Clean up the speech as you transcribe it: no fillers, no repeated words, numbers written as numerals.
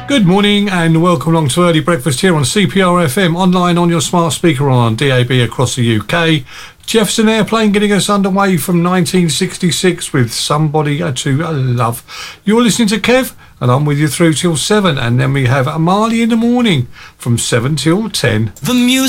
Good morning and welcome along to Early Breakfast here on CPR FM, online on your smart speaker on DAB across the UK. Jefferson Airplane getting us underway from 1966 with Somebody to Love. You're listening to Kev and I'm with you through till 7, and then we have Marley in the morning from 7 till 10. The music